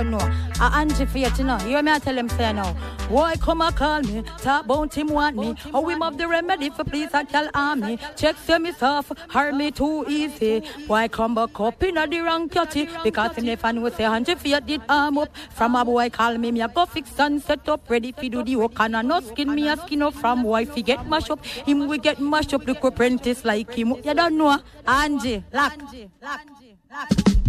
No, Angie for you to know. You hear me? I tell him say no. Why come and call me? Talk about him want me. How him have the remedy for please I tell army. Check say me soft, hurt me too easy. Why come back up in the wrong cutty? Because him if I know say Angie for you did arm up. From a boy call me, me a go fix and set up ready fi do the work and a no skin me a skin up from wife he get mash up. Him we get mash up look apprentice like him. You don't know Angie, lock.